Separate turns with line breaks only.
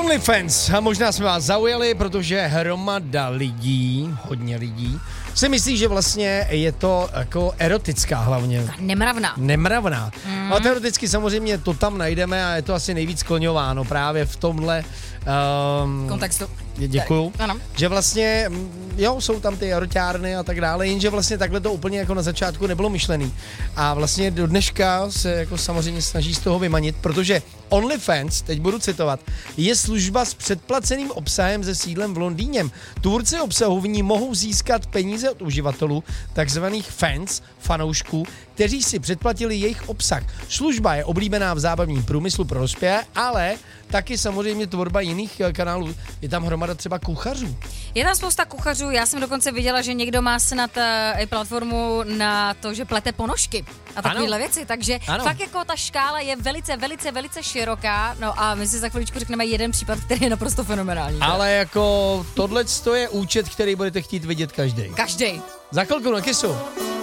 OnlyFans. A možná jsme vás zaujali, protože hromada lidí, hodně lidí, si myslí, že vlastně je to jako erotická hlavně. Nemravná. Ale teoreticky samozřejmě to tam najdeme a je to asi nejvíc skloňováno právě v tomhle
kontextu.
Děkuju.
Ano.
Že vlastně, jo, jsou tam ty eroťárny a tak dále, jenže vlastně takhle to úplně jako na začátku nebylo myšlený. A vlastně do dneška se jako samozřejmě snaží z toho vymanit, protože OnlyFans, teď budu citovat, je služba s předplaceným obsahem se sídlem v Londýně. Tvůrci obsahu v ní mohou získat peníze od uživatelů, takzvaných fans, fanoušků, kteří si předplatili jejich obsah. Služba je oblíbená v zábavním průmyslu pro dospělé, ale taky samozřejmě tvorba jiných kanálů. Je tam hromada třeba kuchařů.
Je tam spousta kuchařů, já jsem dokonce viděla, že někdo má snad i platformu na to, že plete ponožky a takovéhle věci, takže fakt jako ta škála je velice široká, no a my si za chviličku řekneme jeden případ, který je naprosto fenomenální.
Ale jako tohle je účet, který budete chtít vidět každý.
Každý.
Za chvilku na Kissu.